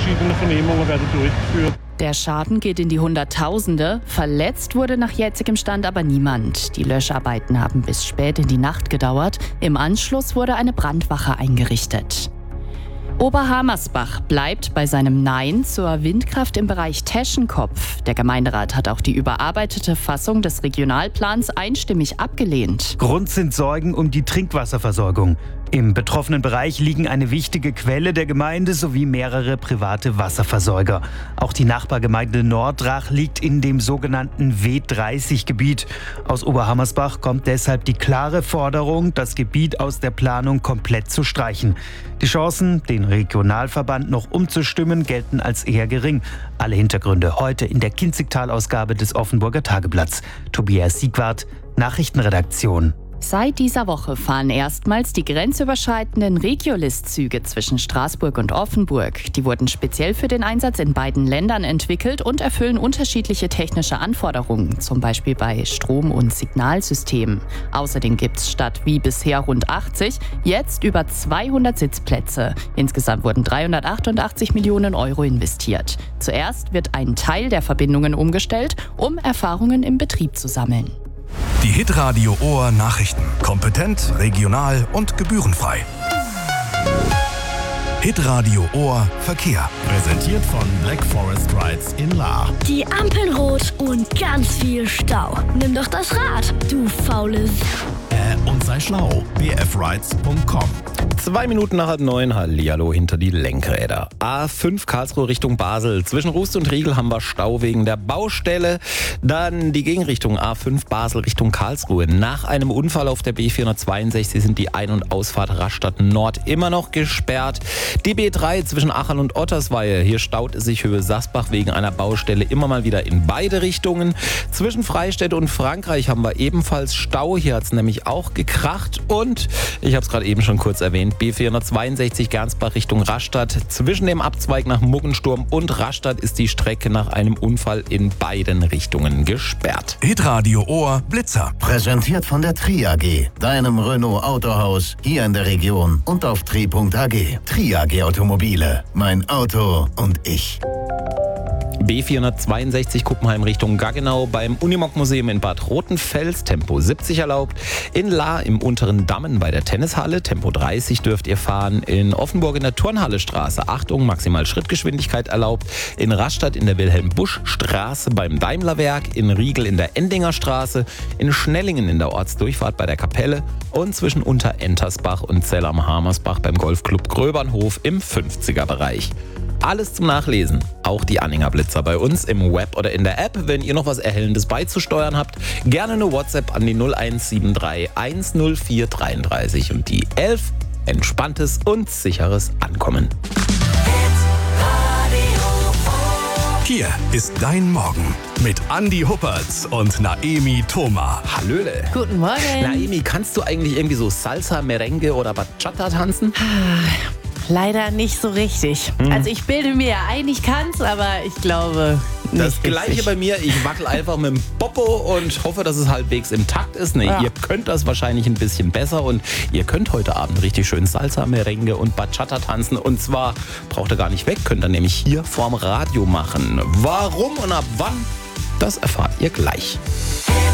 verschiedene Vernehmungen werden durchgeführt. Der Schaden geht in die Hunderttausende. Verletzt wurde nach jetzigem Stand aber niemand. Die Löscharbeiten haben bis spät in die Nacht gedauert. Im Anschluss wurde eine Brandwache eingerichtet. Oberhammersbach bleibt bei seinem Nein zur Windkraft im Bereich Teschenkopf. Der Gemeinderat hat auch die überarbeitete Fassung des Regionalplans einstimmig abgelehnt. Grund sind Sorgen um die Trinkwasserversorgung. Im betroffenen Bereich liegen eine wichtige Quelle der Gemeinde sowie mehrere private Wasserversorger. Auch die Nachbargemeinde Nordrach liegt in dem sogenannten W30-Gebiet. Aus Oberhammersbach kommt deshalb die klare Forderung, das Gebiet aus der Planung komplett zu streichen. Die Chancen, den Regionalverband noch umzustimmen, gelten als eher gering. Alle Hintergründe heute in der Kinzigtal-Ausgabe des Offenburger Tageblatts. Tobias Siegwart, Nachrichtenredaktion. Seit dieser Woche fahren erstmals die grenzüberschreitenden Regiolis-Züge zwischen Straßburg und Offenburg. Die wurden speziell für den Einsatz in beiden Ländern entwickelt und erfüllen unterschiedliche technische Anforderungen, zum Beispiel bei Strom- und Signalsystemen. Außerdem gibt es statt wie bisher rund 80 jetzt über 200 Sitzplätze. Insgesamt wurden 388 Millionen Euro investiert. Zuerst wird ein Teil der Verbindungen umgestellt, um Erfahrungen im Betrieb zu sammeln. Die Hitradio Ohr Nachrichten. Kompetent, regional und gebührenfrei. Hitradio Ohr Verkehr. Präsentiert von Black Forest Rides in Lahr. Die Ampeln rot und ganz viel Stau. Nimm doch das Rad, du faules. Und sei schlau. bfrides.com. 2 Minuten nach 8:30, hallihallo hinter die Lenkräder. A5 Karlsruhe Richtung Basel. Zwischen Rust und Riegel haben wir Stau wegen der Baustelle. Dann die Gegenrichtung A5 Basel Richtung Karlsruhe. Nach einem Unfall auf der B462 sind die Ein- und Ausfahrt Rastatt Nord immer noch gesperrt. Die B3 zwischen Aachen und Ottersweihe. Hier staut es sich Höhe Sasbach wegen einer Baustelle immer mal wieder in beide Richtungen. Zwischen Freistädt und Frankreich haben wir ebenfalls Stau. Hier hat es nämlich auch gekracht. Und ich habe es gerade eben schon kurz erwähnt. B462 Gernsbach Richtung Rastatt. Zwischen dem Abzweig nach Muggensturm und Rastatt ist die Strecke nach einem Unfall in beiden Richtungen gesperrt. Hitradio Ohr Blitzer. Präsentiert von der Tri AG, deinem Renault Autohaus hier in der Region und auf tri.ag. Tri AG Automobile, mein Auto und ich. B462 Kuppenheim Richtung Gaggenau, beim Unimog-Museum in Bad Rotenfels, Tempo 70 erlaubt. In Lahr im unteren Dammen bei der Tennishalle, Tempo 30 dürft ihr fahren. In Offenburg in der Turnhalle-Straße, Achtung, maximal Schrittgeschwindigkeit erlaubt. In Rastatt in der Wilhelm-Busch-Straße beim Daimlerwerk, in Riegel in der Endinger Straße, in Schnellingen in der Ortsdurchfahrt bei der Kapelle und zwischen Unterentersbach und Zell am Hamersbach beim Golfclub Gröbernhof im 50er-Bereich. Alles zum Nachlesen, auch die Anhänger Blitzer bei uns im Web oder in der App. Wenn ihr noch was Erhellendes beizusteuern habt, gerne eine WhatsApp an die 0173 104 33 und die 11. Entspanntes und sicheres Ankommen. Hier ist dein Morgen mit Andi Huppertz und Naemi Thoma. Hallöle. Guten Morgen. Naemi, kannst du eigentlich irgendwie so Salsa, Merengue oder Bachata tanzen? Leider nicht so richtig. Also ich bilde mir ja ein, ich kann's, aber ich glaube nicht Das Gleiche richtig. bei mir. Ich wackel einfach mit dem Popo und hoffe, dass es halbwegs im Takt ist. Nee, Ja. Ihr könnt das wahrscheinlich ein bisschen besser und ihr könnt heute Abend richtig schön Salsa, Merengue und Bachata tanzen. Und zwar braucht ihr gar nicht weg, könnt ihr nämlich hier vorm Radio machen. Warum und ab wann, das erfahrt ihr gleich.